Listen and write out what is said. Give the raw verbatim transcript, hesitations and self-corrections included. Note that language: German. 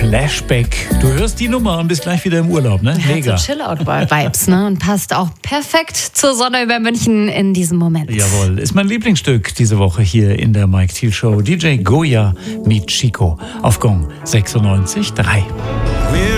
Flashback. Du hörst die Nummer und bist gleich wieder im Urlaub, ne? Mega. So Chill-Out-Vibes, ne? Und passt auch perfekt zur Sonne über München in diesem Moment. Jawohl, ist mein Lieblingsstück diese Woche hier in der Mike Thiel Show. D J Goya mit Chico auf Gong sechsundneunzig Komma drei.